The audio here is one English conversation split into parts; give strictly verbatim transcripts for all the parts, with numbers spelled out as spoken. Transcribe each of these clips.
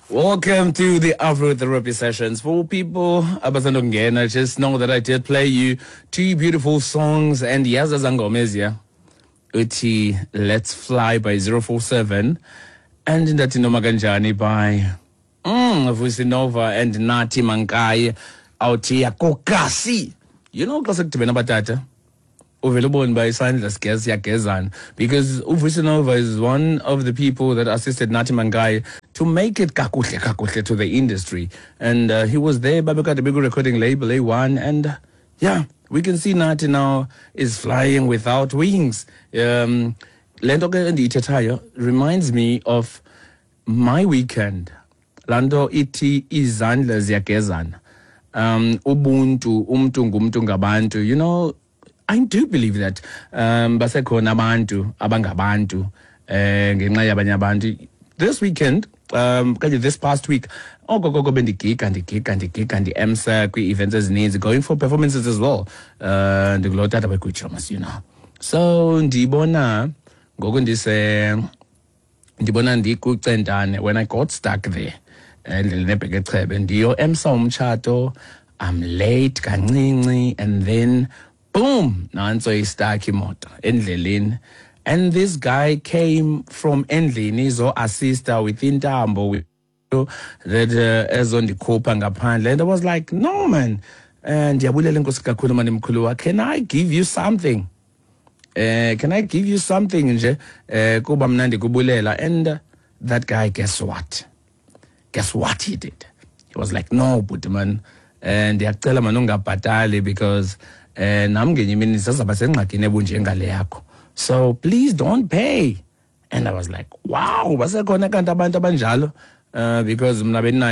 Welcome to the Afro Therapy Sessions. For people abasandongena, just know that I did play you two beautiful songs and yaza zangomezia. Uti Let's Fly by zero four seven and Ndatino Maganjani by mm, Vusinova and Nati Mankai Autia Kokasi. You know, classic to Batata. Available by Sandra Skezia Gezan, because Uvusinova is one of the people that assisted Nati Mangai to make it kakuhle kakuhle to the industry. And uh, he was there, Babaka, the big recording label, A one, and uh, yeah, we can see Nati now is flying without wings. Um, Lendoke and Itetayo reminds me of my weekend. Lando iti izandla ziyagezana. Um, Ubuntu, umtu ngumtu ngabantu, you know, I do believe that um basekhona abantu abangabantu eh ngenxa yabanye abantu. This weekend um this past week ogogogo bendigika ndigika ndigika ndi-emsa kwi-events ezininzi, going for performances as well uh ndikulotata bekwitshomas, you know. So ndibona ngoku ndise ndibona ndikucentane when I got stuck there endleleni eBhekechebe ndiyo-emsa umtshato, I'm late kancinci, and then boom, nanso istark imoto endleleni. And this guy came from endlini izo assista with intambo with that uh, ezondikhupha ngaphandle, and I was like, no man, and ndiyabulela nkosi kakhulu mani mkhulu, can I give you something? Uh, can I give you something nje uh, kuba mna ndikubulela? And uh, that guy, guess what? Guess what he did? He was like, no, but man, and ndiyacela man ungabhatali because and I'm getting so please don't pay. And I was like, wow, what's that going to uh, because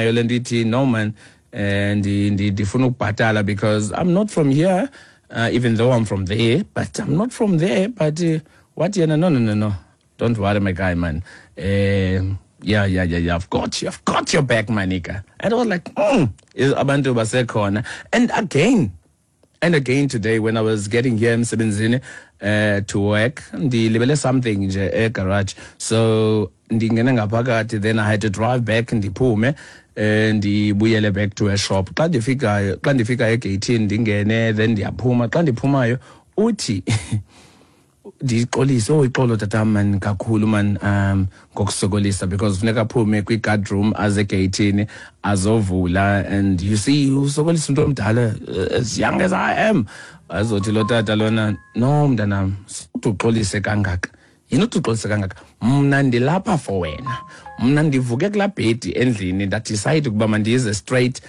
no man, and the the because I'm not from here, uh, even though I'm from there, but I'm not from there. But uh, what? Yeah, no, no, no, no. Don't worry, my guy, man. Uh, yeah, yeah, yeah, yeah. I've got you. I've got your back, my nigga. And I was like, mm, is abantu basekhona. And again. And again today, when I was getting here in Sebenzini uh, to work, ndilibele something in the garage. So ndingena ngaphakathi, then I had to drive back ndiphume and ndibuyele back to a shop. Xa ndifika xa ndifika egate ndingene, then ndiyaphuma. Xa ndiphumayo uthi ndixolise, oh ixolo tata man kakhulu man um ngokusokolisa, because funeka phume kwi guard room as egate azovula, and you see usokolisa umuntu omdala, as young as I am. Azothi lo tata lona, no mntanam uxolise kangaka. Yini uxolise kangaka? Mna ndilapha for wena. Mna ndivuke kulaa bhedi endlini ndadecide ukuba mandize straight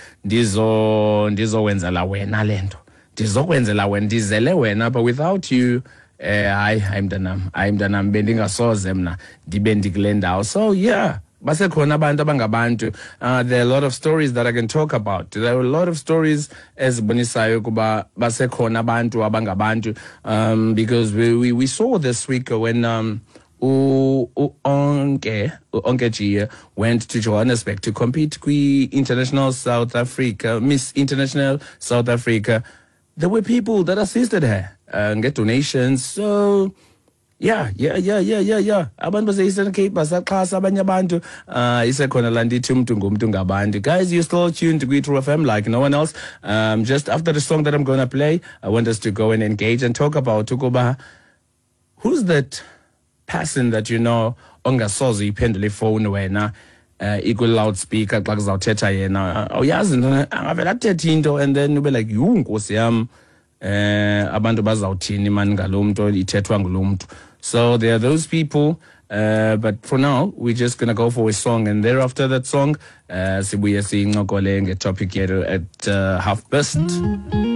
ndizo ndizowenza la wena lento. Ndizokwenzela wena, ndizele wena, but without you Eh, hayi hayi mntanam, hayi mntanam bendingasoze mna ndibe ndikule ndawo. So yeah, basekhona abantu abangabantu. Uh, there are a lot of stories that I can talk about. There are a lot of stories ezibonisayo kuba basekhona abantu abangabantu, um, because we, we, we saw this week when um, U, U Onke, U Onke Gia went to Johannesburg to compete kwi International South Africa, Miss International South Africa. There were people that assisted her and uh, get donations. So yeah, yeah, yeah, yeah, yeah, yeah. Abantu base Eastern Cape basaxhasa abanye abantu. Uh isekhona la ndithi umuntu ngumuntu ngabantu. Guys, you still tuned to True F M like no one else. Um just after the song that I'm going to play, I want us to go and engage and talk about ukuba who's that person that you know ongasoze iphendule phone wena uh equal loudspeaker xa kuzawuthetha yena awuyazi angavela athethe into, and then ube like yhu nkosi yam eh abantu bazawuthini man ngalo muntu ithethwa ngulo muntu. So there are those people, uh but for now we're just gonna go for a song, and thereafter that song uh sibuye sincokole ngetopic yethu at uh, half past.